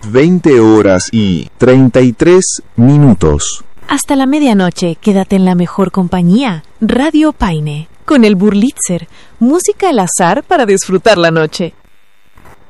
20:33. Hasta la medianoche, quédate en la mejor compañía. Radio Paine, con el Burlitzer, música al azar para disfrutar la noche.